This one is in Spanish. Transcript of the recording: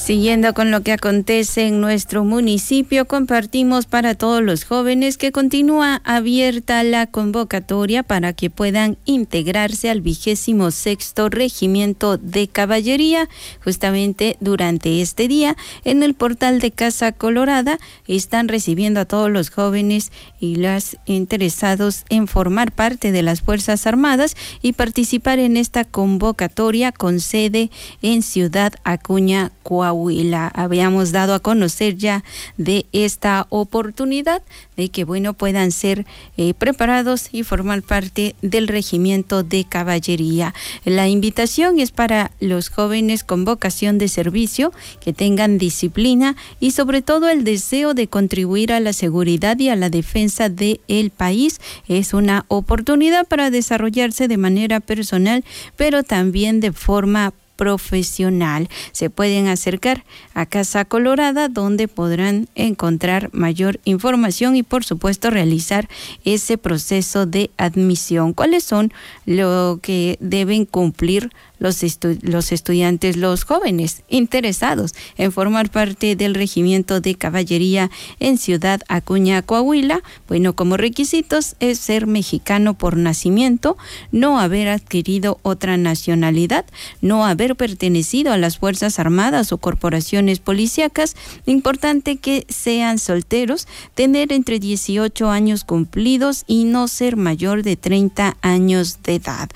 Siguiendo con lo que acontece en nuestro municipio, compartimos para todos los jóvenes que continúa abierta la convocatoria para que puedan integrarse al 26º Regimiento de Caballería. Justamente durante este día, en el portal de Casa Colorada, están recibiendo a todos los jóvenes y los interesados en formar parte de las Fuerzas Armadas y participar en esta convocatoria con sede en Ciudad Acuña, Coahuila. Habíamos dado a conocer ya de esta oportunidad de que puedan ser preparados y formar parte del Regimiento de Caballería. La invitación es para los jóvenes con vocación de servicio, que tengan disciplina y sobre todo el deseo de contribuir a la seguridad y a la defensa del país. Es una oportunidad para desarrollarse de manera personal, pero también de forma profesional. Se pueden acercar a Casa Colorada, donde podrán encontrar mayor información y por supuesto realizar ese proceso de admisión. ¿Cuáles son lo que deben cumplir los estudiantes, los jóvenes interesados en formar parte del Regimiento de Caballería en Ciudad Acuña, Coahuila? Como requisitos es ser mexicano por nacimiento, no haber adquirido otra nacionalidad, no haber pertenecido a las Fuerzas Armadas o corporaciones policíacas. Importante que sean solteros, tener entre 18 años cumplidos y no ser mayor de 30 años de edad.